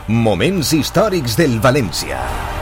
Moments històrics del València.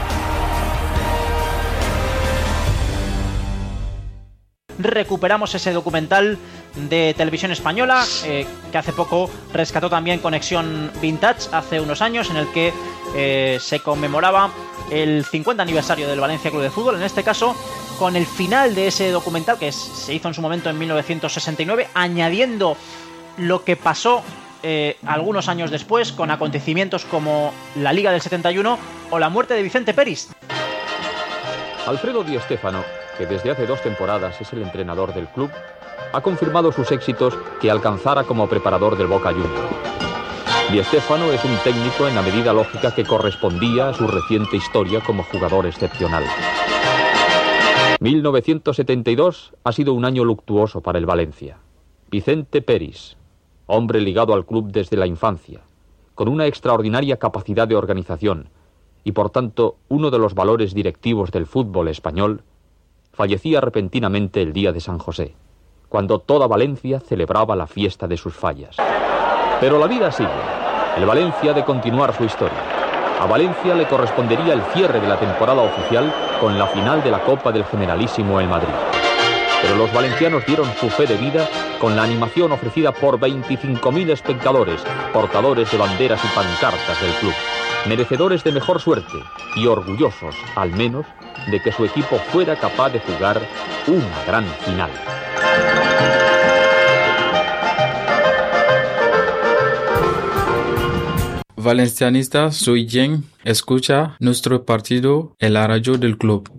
Recuperamos ese documental de Televisión Española que hace poco rescató también Conexión Vintage hace unos años, en el que se conmemoraba el 50 aniversario del Valencia Club de Fútbol, en este caso con el final de ese documental que se hizo en su momento en 1969, añadiendo lo que pasó algunos años después, con acontecimientos como la Liga del 71 o la muerte de Vicente Peris. Alfredo Di Stéfano, que desde hace 2 temporadas es el entrenador del club, ha confirmado sus éxitos que alcanzara como preparador del Boca Juniors. Di Stéfano es un técnico en la medida lógica que correspondía a su reciente historia como jugador excepcional. 1972 ha sido un año luctuoso para el Valencia. Vicente Peris, hombre ligado al club desde la infancia, con una extraordinaria capacidad de organización y por tanto uno de los valores directivos del fútbol español, fallecía repentinamente el día de San José, cuando toda Valencia celebraba la fiesta de sus fallas. Pero la vida sigue. El Valencia ha de continuar su historia. A Valencia le correspondería el cierre de la temporada oficial con la final de la Copa del Generalísimo en Madrid. Pero los valencianos dieron su fe de vida con la animación ofrecida por 25.000 espectadores, portadores de banderas y pancartas del club, merecedores de mejor suerte y orgullosos, al menos, de que su equipo fuera capaz de jugar una gran final. Valencianista, soy Jen. Escucha nuestro partido en la radio del club.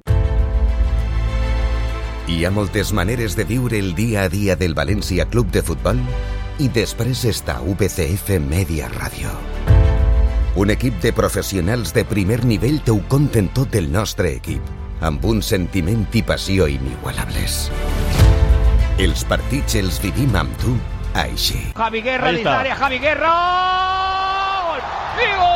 Hi ha moltes maneres de viure el dia a dia del València Club de Futbol i després està VCF Media Ràdio. Un equip de professionals de primer nivell t'ho conten tot el nostre equip, amb un sentiment i passió inigualables. Els partits els vivim amb tu així. Javi Guerra dins l'àrea, Javi Guerra! Gol! I gol!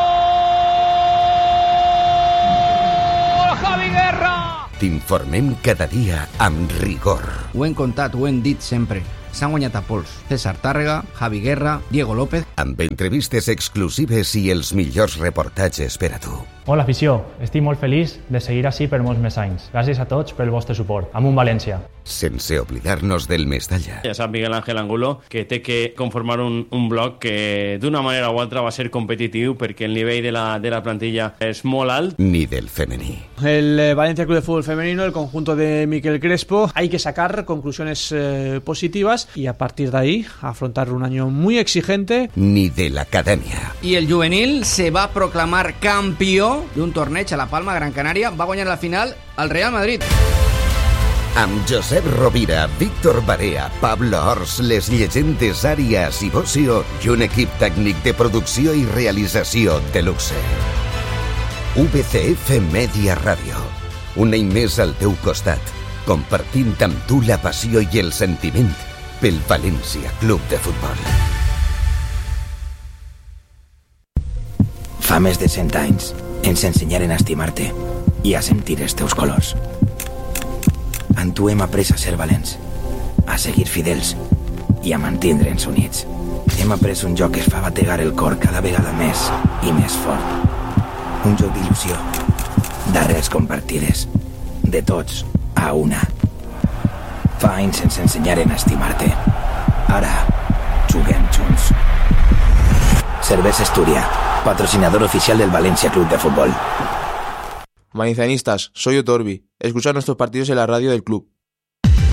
Javi Guerra! T'informem cada dia amb rigor. Ho hem contat, ho hem dit sempre. S'han guanyat a pols. César Tàrrega, Javi Guerra, Diego López... Amb entrevistes exclusives i els millors reportatges per a tu. Hola, afició. Estic molt feliç de seguir així per molts més anys. Gràcies a tots pel vostre suport. Amunt València. Sense oblidar-nos del Mestalla. Ja sap Miguel Ángel Angulo que té que conformar un bloc que d'una manera o altra va ser competitiu perquè el nivell de la plantilla és molt alt. Ni del femení. El Valencia Club de Fútbol Femenino, el conjunto de Miquel Crespo, hay que sacar conclusiones positivas y a partir de ahí afrontar un año muy exigente. Ni de la academia. Y el juvenil se va a proclamar campeón de un torneig a La Palma, Gran Canària. Va guanyar la final al Real Madrid. Amb Josep Rovira, Víctor Barea, Pablo Ors, les llegendes Àrias i Bocio i un equip tècnic de producció i realització de luxe. VCF Media Ràdio. Un any més al teu costat, compartint amb tu la passió i el sentiment pel València Club de Futbol. Fa més de 100 anys ens ensenyaren a estimar-te i a sentir els teus colors. En tu hem après a ser valents, a seguir fidels i a mantindre'ns units. Hem après un joc que es fa bategar el cor cada vegada més i més fort. Un joc d'il·lusió, d'arrels compartides, de tots a una. Fa anys ens ensenyaren a estimar-te. Ara juguem junts. Cervesa Asturias, patrocinador oficial del Valencia Club de Fútbol. Valencianistas, soy Otorbi. Escucha nuestros partidos en la radio del club.